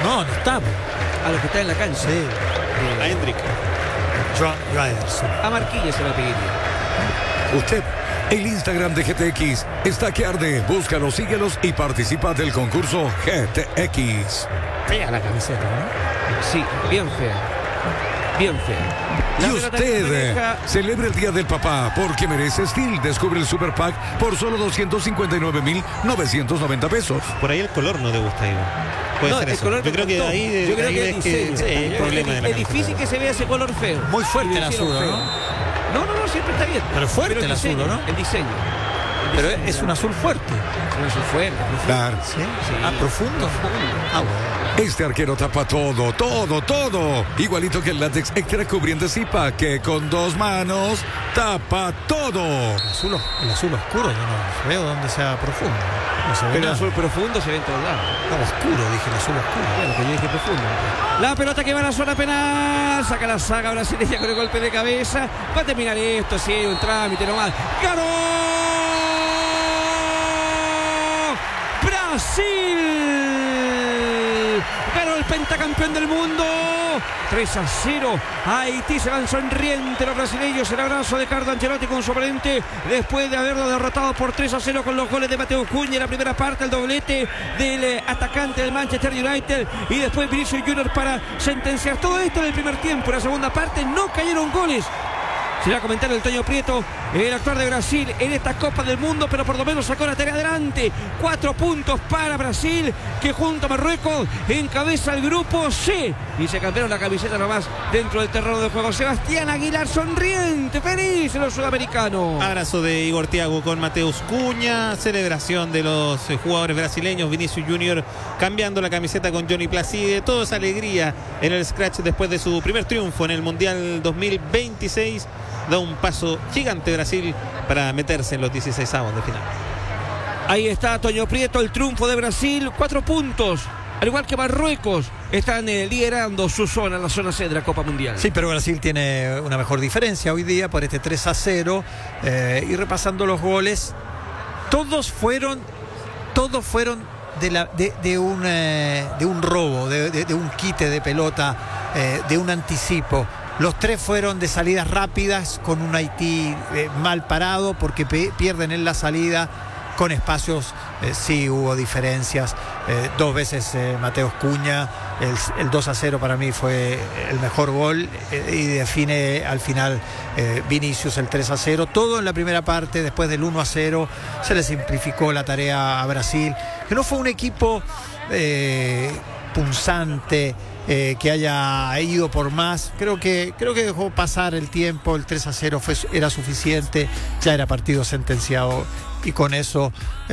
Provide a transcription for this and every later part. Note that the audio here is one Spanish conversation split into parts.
No está. A los que están en la cancha. Sí. A Hendrik. John Ryderson. A Marquilles se la pediría. Usted, el Instagram de GTX está que arde. Búscalos, síguelos y participa del concurso GTX. Fea la camiseta, ¿no? Sí, bien fea. Bien fea. La Y pelota que usted maneja- celebra el Día del Papá porque merece Steel. Descubre el Super Pack por solo 259,990 pesos. Por ahí el color no te gusta, Ivo. Puede No, ser el eso. color Yo me creo que gustó. ahí, Yo creo ahí que ves el que diseño. sí, el problema de la Es camiseta. difícil que se vea ese color feo. Muy fuerte Y el lo hicieron azul, feo. ¿no? No, siempre está bien. Pero fuerte el diseño, azul, ¿no? El diseño. Pero es un azul fuerte. Un azul fuerte. profundo. Claro. ¿Sí? Sí. Ah, profundo. Ah, bueno. Este arquero tapa todo, todo, todo. Igualito que el látex extra cubriente Zipa, que con 2 manos tapa todo. El azul oscuro, yo no veo dónde sea profundo. No se ve Pero el nada. azul profundo se ve en todos lados. No, oscuro, dije el azul oscuro. Bueno, que yo dije profundo. La pelota que va a la zona penal. Saca la saga brasileña con el golpe de cabeza. Va a terminar esto, sí, un trámite nomás. ¡Ganó! ¡Brasil! Ganó el pentacampeón del mundo. 3-0. Haití se van sonriente los brasileños. El abrazo de Carlo Ancelotti con su oponente después de haberlo derrotado por 3-0 con los goles de Mateo Cunha en la primera parte, el doblete del atacante del Manchester United y después Vinicius Junior para sentenciar todo esto en el primer tiempo. En la segunda parte no cayeron goles. Será comentario del Toño Prieto, el actual de Brasil en esta Copa del Mundo, pero por lo menos sacó la tarea adelante. 4 puntos para Brasil, que junto a Marruecos encabeza el grupo C. Y se cambiaron la camiseta nomás dentro del terreno de juego. Sebastián Aguilar sonriente, feliz en los sudamericanos. Abrazo de Igor Thiago con Mateus Cunha. Celebración de los jugadores brasileños. Vinicius Junior cambiando la camiseta con Johnny Placide. Todo es alegría en el scratch después de su primer triunfo en el Mundial 2026. Da un paso gigante Brasil para meterse en los 16avos de final. Ahí está Toño Prieto, el triunfo de Brasil, 4 puntos. Al igual que Marruecos, están liderando su zona, la zona C de la Copa Mundial. Sí, pero Brasil tiene una mejor diferencia hoy día por este 3-0. Y repasando los goles, todos fueron de un robo, de un quite de pelota, de un anticipo. Los 3 fueron de salidas rápidas con un Haití mal parado porque pierden en la salida con espacios. Sí hubo diferencias. 2 veces Mateus Cunha, el 2-0 para mí fue el mejor gol y define al final Vinicius el 3-0. Todo en la primera parte. Después del 1-0 se le simplificó la tarea a Brasil, que no fue un equipo punzante, que haya ido por más. Creo que dejó pasar el tiempo. El 3-0 era suficiente, ya era partido sentenciado y con eso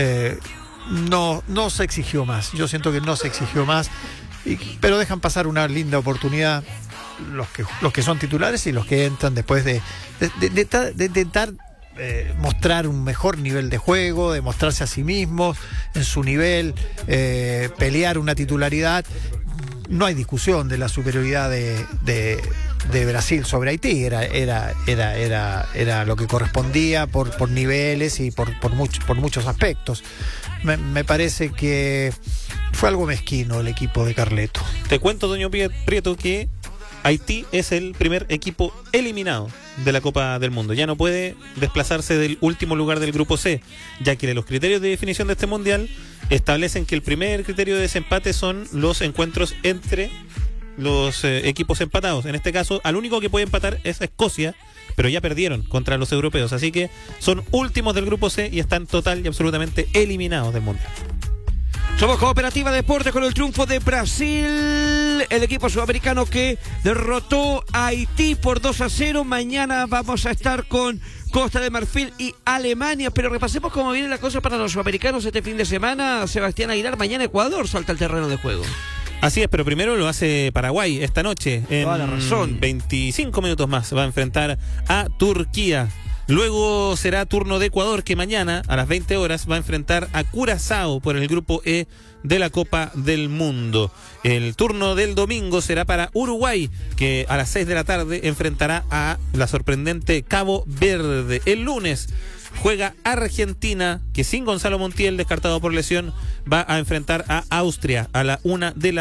no se exigió más. Yo siento que no se exigió más, pero dejan pasar una linda oportunidad los que son titulares y los que entran después de intentar mostrar un mejor nivel de juego, de mostrarse a sí mismos en su nivel, pelear una titularidad. No hay discusión de la superioridad de Brasil sobre Haití. Era lo que correspondía por niveles y por muchos aspectos. Me parece que fue algo mezquino el equipo de Carleto. Te cuento, Doño Prieto, que Haití es el primer equipo eliminado de la Copa del Mundo. Ya no puede desplazarse del último lugar del grupo C, ya que los criterios de definición de este mundial establecen que el primer criterio de desempate son los encuentros entre los equipos empatados. En este caso, al único que puede empatar es Escocia, pero ya perdieron contra los europeos, así que son últimos del grupo C y están total y absolutamente eliminados del mundial. Somos Cooperativa Deportes con el triunfo de Brasil, el equipo sudamericano que derrotó a Haití por 2-0. Mañana vamos a estar con Costa de Marfil y Alemania, pero repasemos cómo viene la cosa para los sudamericanos este fin de semana. Sebastián Aguilar, mañana Ecuador salta al terreno de juego. Así es, pero primero lo hace Paraguay esta noche. En Toda la razón. 25 minutos más va a enfrentar a Turquía. Luego será turno de Ecuador, que mañana a las 20 horas va a enfrentar a Curazao por el grupo E de la Copa del Mundo. El turno del domingo será para Uruguay, que a las 6 de la tarde enfrentará a la sorprendente Cabo Verde. El lunes juega Argentina, que sin Gonzalo Montiel, descartado por lesión, va a enfrentar a Austria a la 1 de la